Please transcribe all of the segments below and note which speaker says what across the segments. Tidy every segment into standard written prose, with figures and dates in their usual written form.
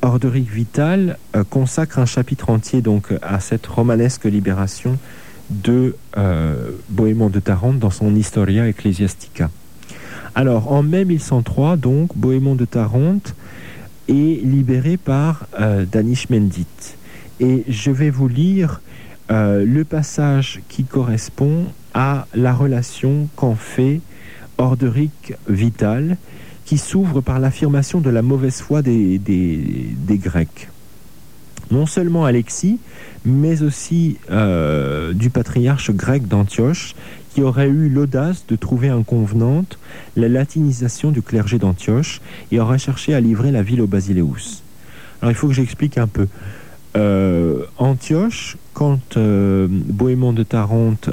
Speaker 1: Orderic Vital consacre un chapitre entier donc à cette romanesque libération de Bohémond de Tarente dans son Historia Ecclesiastica. Alors, en mai 1103, donc, Bohémond de Tarente est libéré par Danish Mendit. Et je vais vous lire le passage qui correspond à la relation qu'en fait Orderic Vital, qui s'ouvre par l'affirmation de la mauvaise foi des Grecs. Non seulement Alexis, mais aussi du patriarche grec d'Antioche, qui aurait eu l'audace de trouver inconvenante la latinisation du clergé d'Antioche et aurait cherché à livrer la ville aux Basileus. Alors il faut que j'explique un peu. Antioche, quand Bohémond de Tarente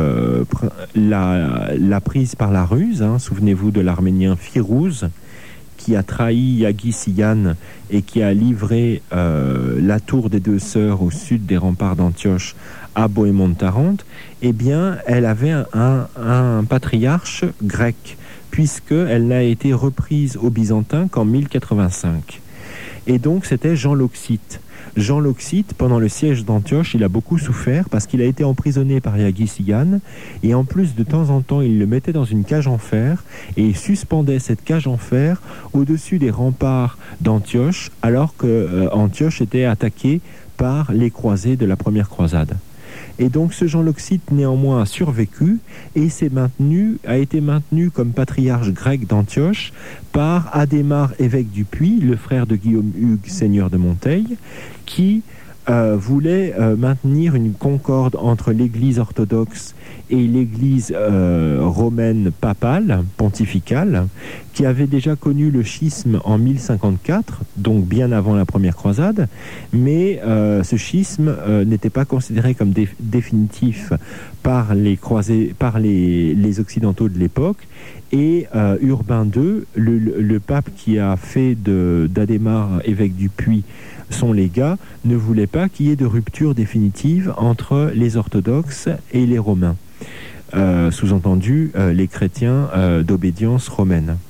Speaker 1: l'a prise par la ruse, souvenez-vous de l'Arménien Firouz, qui a trahi Yaghi Sigan et qui a livré la tour des deux sœurs au sud des remparts d'Antioche à Bohémond de Tarente, eh bien, elle avait un patriarche grec, puisqu'elle n'a été reprise aux Byzantins qu'en 1085. Et donc, c'était Jean l'Oxite. Jean l'Oxite, pendant le siège d'Antioche, il a beaucoup souffert parce qu'il a été emprisonné par Yaghi Sigan, et en plus, de temps en temps, il le mettait dans une cage en fer et il suspendait cette cage en fer au-dessus des remparts d'Antioche, alors que Antioche était attaqué par les croisés de la première croisade. Et donc ce Jean l'Oxite néanmoins a survécu et a été maintenu comme patriarche grec d'Antioche par Adhémar, évêque du Puy, le frère de Guillaume Hugues, seigneur de Monteil, qui voulait maintenir une concorde entre l'église orthodoxe et l'église romaine papale, pontificale, qui avait déjà connu le schisme en 1054, donc bien avant la première croisade, mais ce schisme n'était pas considéré comme définitif par les croisés, par les occidentaux de l'époque, et Urbain II, le pape qui a fait d'Adhémar, évêque du Puy, son légat, ne voulait pas qu'il y ait de rupture définitive entre les orthodoxes et les romains, sous-entendu les chrétiens d'obédience romaine.